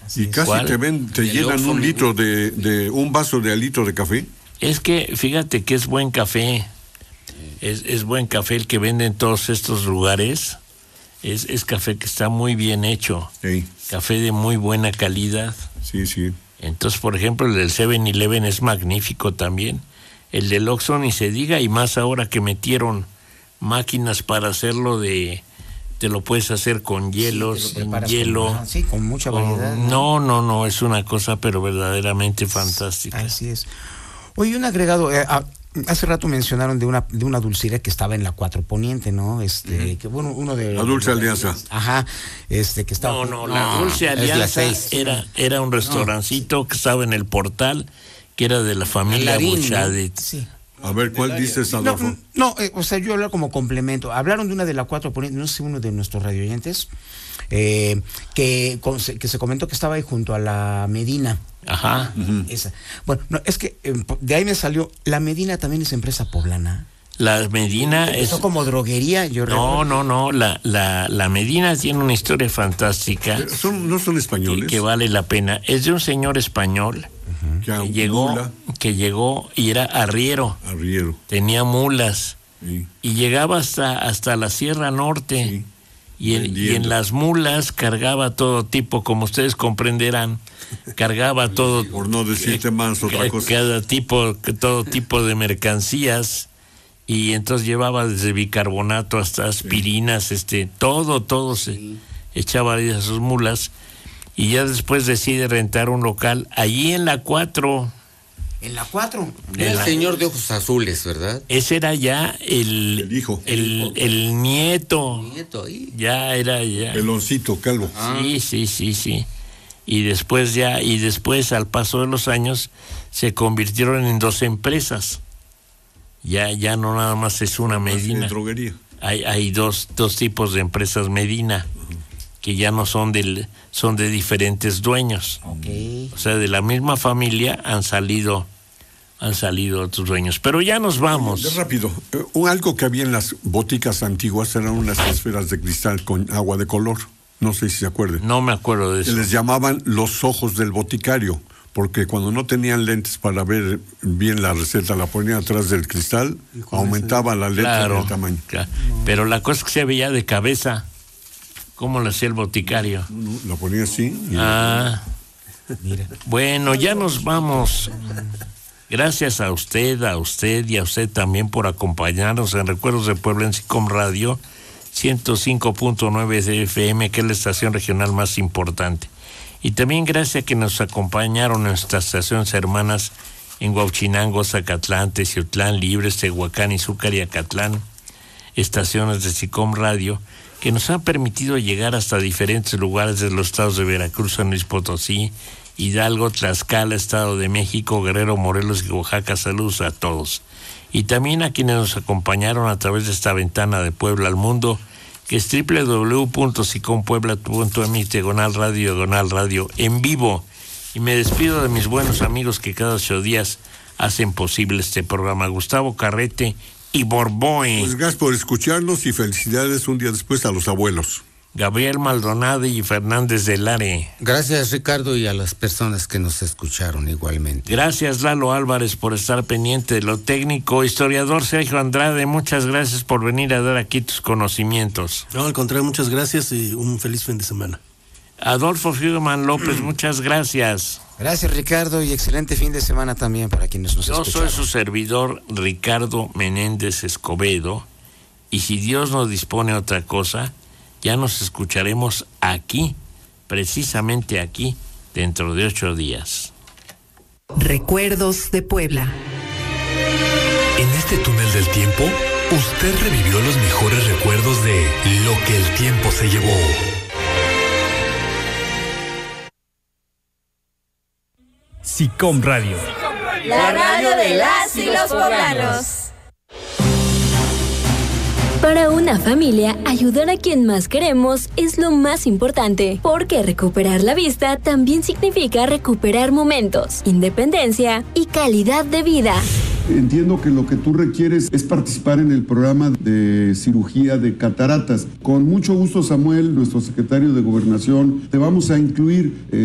Y casi te llenan un litro de un vaso de litro de café. Es que fíjate que es buen café. Es buen café el que venden en todos estos lugares. Es café que está muy bien hecho. Sí. Café de muy buena calidad. Sí. Entonces, por ejemplo, el del 7-Eleven es magnífico también. El del Oxxo ni se diga, y más ahora que metieron máquinas para hacerlo te lo puedes hacer con hielo, sin hielo. Con mucha variedad. No, es una cosa pero verdaderamente fantástica. Así es. Oye, un agregado, hace rato mencionaron de una dulcería que estaba en la 4 Poniente, ¿no? Que bueno, uno de la Dulce Alianza. Ajá, que estaba. La Dulce Alianza era un restaurancito que estaba en el Portal, que era de la familia Buchadet. Sí. A ver, ¿cuál dices, Adolfo? O sea, yo hablo como complemento. Hablaron de una de la 4 Poniente, no sé, uno de nuestros radioyentes, que se comentó que estaba ahí junto a la Medina. Ajá. Esa. Bueno, no, es que de ahí me salió, la Medina también es empresa poblana. La Medina es como droguería, yo No, la Medina tiene una historia fantástica. ¿No son españoles? Que vale la pena. Es de un señor español que llegó y era arriero. Tenía mulas. Sí. Y llegaba hasta la Sierra Norte. Sí. Y en las mulas cargaba todo tipo, como ustedes comprenderán, cargaba todo. Por no decirte más otra cosa. Todo tipo de mercancías. Y entonces llevaba desde bicarbonato hasta aspirinas, todo se echaba ahí a sus mulas. Y ya después decide rentar un local allí en la 4. ¿En la 4? El señor de ojos azules, ¿verdad? Ese era ya el hijo. El nieto. Ya era ya. Peloncito, calvo. Sí. Y después al paso de los años se convirtieron en 2 empresas. Ya no nada más es una Medina. De droguería. Hay dos tipos de empresas Medina, que ya no son de diferentes dueños. Okay. O sea, de la misma familia han salido otros dueños. Pero ya nos vamos. Rápido. Algo que había en las boticas antiguas eran unas esferas de cristal con agua de color. No sé si se acuerdan. No me acuerdo de eso. Les llamaban los ojos del boticario, porque cuando no tenían lentes para ver bien la receta, la ponían atrás del cristal, aumentaba la letra y el tamaño. Claro. Pero la cosa es que se veía de cabeza. ¿Cómo lo hacía el boticario? La ponía así. Mira. Bueno, ya nos vamos. Gracias a usted y a usted también por acompañarnos en Recuerdos de Puebla en SICOM Radio 105.9 de FM, que es la estación regional más importante. Y también gracias a que nos acompañaron nuestras estaciones hermanas en Huauchinango, Zacatlán, Teciutlán, Libres, Tehuacán, Izúcar y Acatlán, estaciones de SICOM Radio, que nos han permitido llegar hasta diferentes lugares de los estados de Veracruz, San Luis Potosí, Hidalgo, Tlaxcala, Estado de México, Guerrero, Morelos y Oaxaca. Saludos a todos. Y también a quienes nos acompañaron a través de esta ventana de Puebla al mundo, que es www.sicompuebla.mx/radio en vivo. Y me despido de mis buenos amigos que cada 8 días hacen posible este programa. Gustavo Carrete y Borboe. Pues gracias por escucharnos y felicidades un día después a los abuelos. Gabriel Maldonado y Fernández de Lare. Gracias, Ricardo, y a las personas que nos escucharon igualmente. Gracias, Lalo Álvarez, por estar pendiente de lo técnico. Historiador Sergio Andrade, muchas gracias por venir a dar aquí tus conocimientos. No, al contrario, muchas gracias y un feliz fin de semana. Adolfo Fiuman López, muchas gracias. Gracias, Ricardo, y excelente fin de semana también para quienes nos escucharon. Yo soy su servidor, Ricardo Menéndez Escobedo, y si Dios nos dispone otra cosa, ya nos escucharemos aquí, precisamente aquí, dentro de 8 días. Recuerdos de Puebla. En este túnel del tiempo, usted revivió los mejores recuerdos de lo que el tiempo se llevó. SICOM Radio. La radio de las y los poblanos. Para una familia, ayudar a quien más queremos es lo más importante, porque recuperar la vista también significa recuperar momentos, independencia y calidad de vida. Entiendo que lo que tú requieres es participar en el programa de cirugía de cataratas. Con mucho gusto, Samuel, nuestro secretario de Gobernación, te vamos a incluir.